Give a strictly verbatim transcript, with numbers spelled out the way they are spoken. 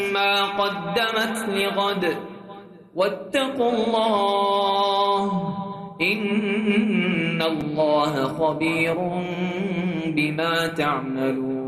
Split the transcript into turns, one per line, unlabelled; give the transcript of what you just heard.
ما قدمت لغد واتقوا الله إن الله خبير بما تعملون